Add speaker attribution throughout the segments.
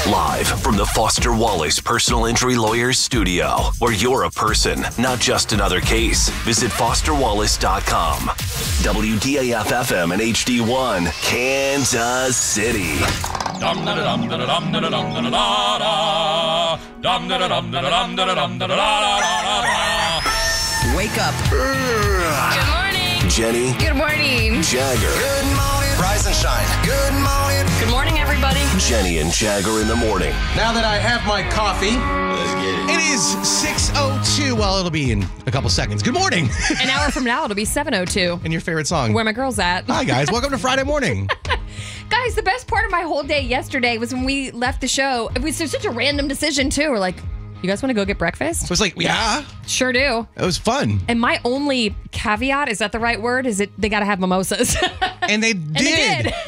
Speaker 1: Live from the Foster Wallace Personal Injury Lawyers studio, where you're a person, not just another case. Visit fosterwallace.com. WDAF-FM and HD1, Kansas City.
Speaker 2: Wake up.
Speaker 3: Good morning.
Speaker 1: Jenny.
Speaker 3: Good morning.
Speaker 1: Jagger.
Speaker 4: Good morning. Rise and shine. Good morning.
Speaker 3: Good morning, everybody.
Speaker 1: Jenny and Jagger in the morning.
Speaker 4: Now that I have my coffee,
Speaker 5: It is 6:02. Well, it'll be in a couple seconds. Good morning.
Speaker 3: An hour from now, it'll be 7:02.
Speaker 5: And your favorite song.
Speaker 3: Where my girl's at.
Speaker 5: Hi, guys. Welcome to Friday morning.
Speaker 3: Guys, the best part of my whole day yesterday was when we left the show. It was such a random decision, too. We're like, you guys want to go get breakfast?
Speaker 5: It was like, yeah,
Speaker 3: Sure do.
Speaker 5: it was fun.
Speaker 3: And my only caveat, is that the right word? Is it they got to have mimosas?
Speaker 5: And they
Speaker 3: And they did.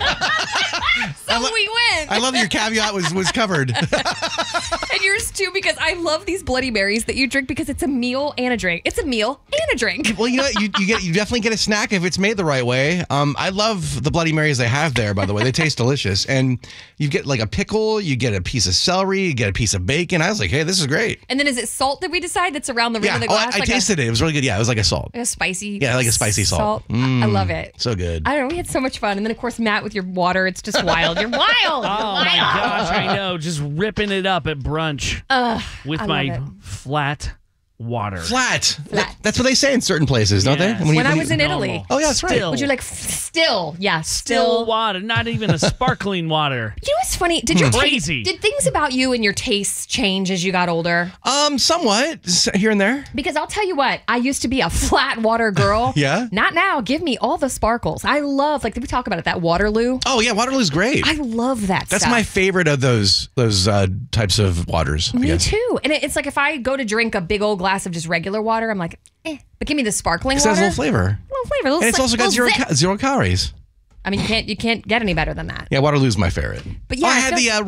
Speaker 3: So we went.
Speaker 5: I love that your caveat was covered.
Speaker 3: And yours too, because I love these Bloody Marys that you drink because it's a meal and a drink. It's a meal and a drink.
Speaker 5: Well, you know what? You definitely get a snack if it's made the right way. I love the Bloody Marys they have there, by the way. They taste delicious. And you get like a pickle, you get a piece of celery, you get a piece of bacon. I was like, hey, this is great.
Speaker 3: And then is it salt that we decide that's around the rim
Speaker 5: Yeah.
Speaker 3: of the
Speaker 5: Oh,
Speaker 3: glass?
Speaker 5: I tasted it. It was really good. Yeah, it was like a salt.
Speaker 3: a spicy.
Speaker 5: Yeah, like a spicy salt.
Speaker 3: I love it.
Speaker 5: So good.
Speaker 3: I don't know. We had so much fun. And then, of course, Matt with your water. It's just wild. You're wild.
Speaker 6: Oh my gosh, I know. Just ripping it up at brunch with
Speaker 3: I
Speaker 6: my
Speaker 3: love it.
Speaker 6: flat water.
Speaker 5: Flat. That's what they say in certain places, don't
Speaker 6: Yes.
Speaker 5: they?
Speaker 3: When I was in Italy.
Speaker 5: Oh, yeah, that's right.
Speaker 6: Still.
Speaker 3: Would you like still? Yeah,
Speaker 6: Still water, not even a sparkling water.
Speaker 3: You know what's funny? Did your
Speaker 6: Crazy.
Speaker 3: Did things about you and your tastes change as you got older?
Speaker 5: Somewhat here and there.
Speaker 3: Because I'll tell you what, I used to be a flat water girl.
Speaker 5: Yeah?
Speaker 3: Not now. Give me all the sparkles. I love, like, did we talk about it? That Waterloo.
Speaker 5: Oh yeah, Waterloo's great.
Speaker 3: I love that
Speaker 5: That's
Speaker 3: stuff.
Speaker 5: my favorite of those types of waters. I
Speaker 3: Me
Speaker 5: guess.
Speaker 3: too. And it's like if I go to drink a big old glass of just regular water, I'm like, but give me the sparkling
Speaker 5: It
Speaker 3: water.
Speaker 5: has a little flavor,
Speaker 3: Little flavor. Little
Speaker 5: and it's also got
Speaker 3: little
Speaker 5: zero
Speaker 3: zip.
Speaker 5: zero calories.
Speaker 3: I mean, you can't get any better than that.
Speaker 5: Yeah, Waterloo's my favorite.
Speaker 3: But yeah,
Speaker 5: I
Speaker 3: I
Speaker 5: had
Speaker 3: feel-
Speaker 5: the